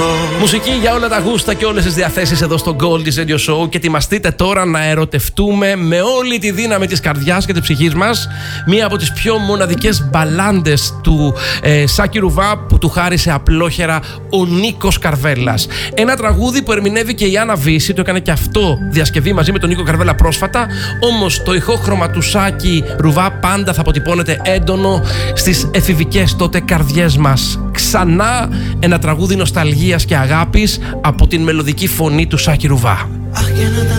Μουσική για όλα τα γούστα και όλες τις διαθέσεις εδώ στο Goldie's Radio Show. Και ετοιμαστείτε τώρα να ερωτευτούμε με όλη τη δύναμη της καρδιάς και της ψυχής μας μία από τις πιο μοναδικές μπαλάντες του Σάκη Ρουβά, που του χάρισε απλόχερα ο Νίκος Καρβέλας. Ένα τραγούδι που ερμηνεύει και η Άννα Βύση, το έκανε και αυτό διασκευή μαζί με τον Νίκο Καρβέλα πρόσφατα. Όμως το ηχόχρωμα του Σάκη Ρουβά πάντα θα αποτυπώνεται έντονο στις εφηβικές τότε καρδιές μας. Ξανά ένα τραγούδι νοσταλγίας και αγάπης από την μελωδική φωνή του Σάκη Ρουβά. Αχ, και να ήταν